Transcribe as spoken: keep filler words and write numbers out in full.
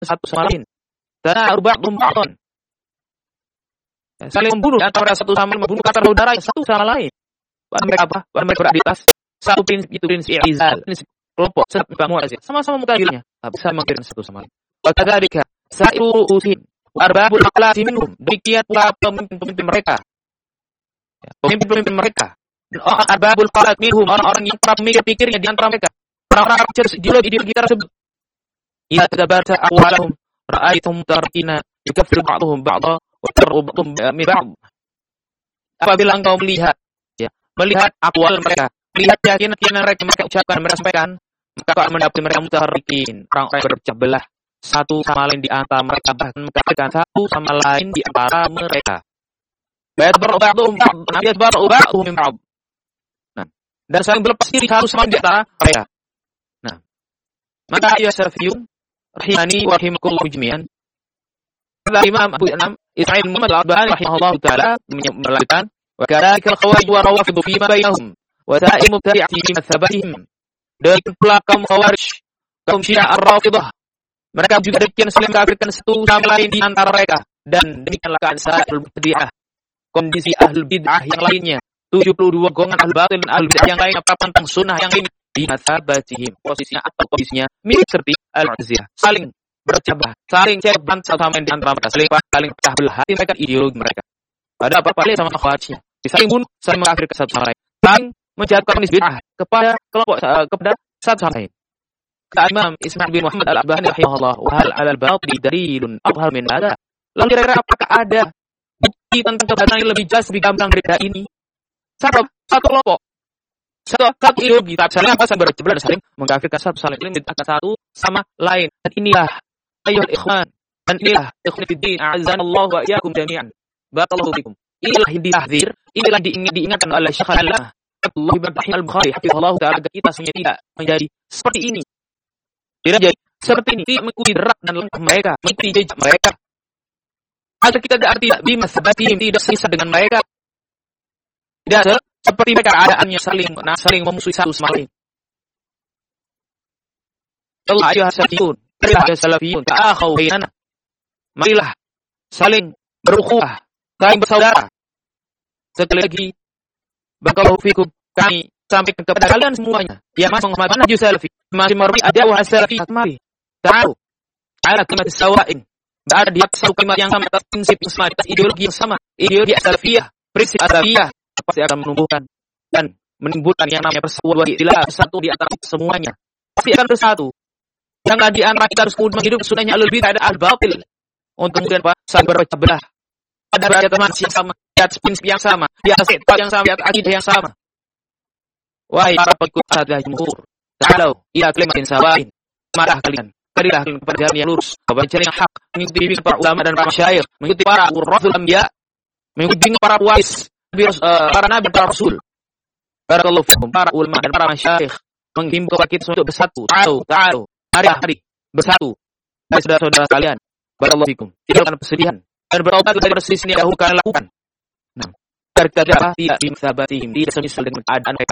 satu sama lain. Tana'ur ba'dhum ba'dhan. Saling membunuh antara satu sama lain, membunuh antara saudara satu sama lain. Pada mereka apa? Pada mereka berada di atas satu prinsip itu prinsip i'tizal, prinsip kelompok sebab mu'tazil. Sama-sama mengkafirnya, bisa mengkafirkan satu sama lain. Wa kadzalika sa'iru ru'usin wa arbabul aqlasi minhum. Demikian pula pemimpin-pemimpin mereka. Pemimpin-pemimpin mereka. Arbabul qalat minhum, orang-orang yang para pemikir-pikirnya di antara mereka. Orang-orang cerdas ideologi-ideologi tersebut. Idza tadabarta aqwalahum ra'aitum tarkina yukaffiru ba'dhum ba'dha wa tar'u ba'dhum min ba'd. Apabila engkau melihat ya, melihat aqwal mereka, melihat keyakinan mereka mereka ucapkan, mereka sampaikan, maka kau mendapati mereka mutaharrikin, orang-orang yang berpecah belah satu sama lain di antara mereka, bahkan mengatakan satu sama lain di antara mereka. Bayat ba'dhum ba'd, ayat ba'dhum min ba'd. Nah, dan saling berlepas diri satu sama lain di antara mereka. Nah, maka ya salafiyun rahimani wa rahimakumullah jami'an. Imam Abu Anam Ismail Muhammad Al-Albani rahimahullah taala melanjutkan, wa kadhalika al-khawarij wa rawafid fi ma bainahum wa sa'ir mubtadi'ati fi madhhabihim. Dan pula kaum khawarij, kaum syiah ar-rafidah, mereka juga demikian saling mengkafirkan satu sama lain di antara mereka, dan demikianlah keadaan sa'ir mubtadi'ah, kondisi ahlul bid'ah yang lainnya, tujuh puluh dua golongan ahlul batil dan ahlul bid'ah yang lainnya, para pantang sunnah yang lain di madhhabatihim, posisinya atau posisinya mirip seperti al-Mu'tazilah, saling bercabah, saling ceban satu sama lain di antara mereka, saling saling pecah belah hati mereka, ideologi mereka. Ada apa-apa sama khawarijnya, saling bunuh, saling mengkafirkan satu sama lain, saling menjatuhkan nisbah kepada kelompok uh, kepada satu sama lain. Kata Imam Ismail bin Muhammad Al-Albani rahimahullah, wa hal 'alal batil dalilun adhar min hada. Lalu kira-kira apakah ada bukti tentang kebatilan yang lebih jelas, lebih gamblang dari ini? Satu satu kelompok, satu satu ideologi, tak saling apa saling bercebelah dan saling mengkafirkan satu saling akan satu sama lain. Dan inilah ayyuhal ikhwan, dan inilah ikhwan fiddin, a'azzanallahu wa iyyakum jami'an. Barakallahu fikum. Inilah yang ditahdzir, inilah diingat, diingatkan oleh Syekh Allah Abdullah bin Tahir Al-Bukhari hafizahullah taala, agar kita semuanya tidak menjadi seperti ini. Tidak jadi seperti ini, tidak mengikuti derak dan langkah mereka, mengikuti jejak mereka. Agar kita tidak bima sabatihim, tidak sisa dengan mereka. Tidak seperti mereka keadaannya saling nah, saling memusuhi satu sama lain. Allah ayuhas salafiyun, marilah ya salafiyun, ta'akhaw bainana. Marilah saling berukhuwah, saling bersaudara. Sekali lagi, barakallahu fikum, kami sampaikan kepada kalian semuanya yang masih menghormati manhaj salafi, masih merupakan adawah salafi, mari ta'alu ala kalimat sawa'in, berada di atas satu kalimat yang sama, atas prinsip yang sama, atas ideologi yang sama, ideologi salafiyah, prinsip salafiyah pasti akan menumbuhkan dan menimbulkan yang namanya persatuan, istilah bersatu di antara semuanya, pasti akan bersatu. Jangan di antara kita harus menghidup sunahnya alul bidah ada al-batil untuk kemudian saling berpecah belah. Ada berada teman yang sama, di atas prinsip yang sama, di atas etika yang sama, di atas akidah yang sama. Wahai para pengikut hadhihi jumhur, ta'alu ila kalimatin sawain. Marah kalian, kalilah kalian kepada jalan yang lurus, kepada jalan yang hak, mengikuti bimbingan para ulama dan para masyayikh, mengikuti para uratul anbiya, mengikuti bimbingan para waris, para nabi dan para rasul. Barakallahu fikum, para ulama dan para masyayikh menghimbau kepada kita untuk bersatu. Ta'alu, ta'alu, mari mari bersatu. Hai saudara-saudara sekalian, barakallahu fikum, tinggalkan persedihan dan bertobat dari perselisihan yang dahulu kalian lakukan. Nah, agar kita tidak tidak bimasabatihim, tidak semisal dengan keadaan mereka,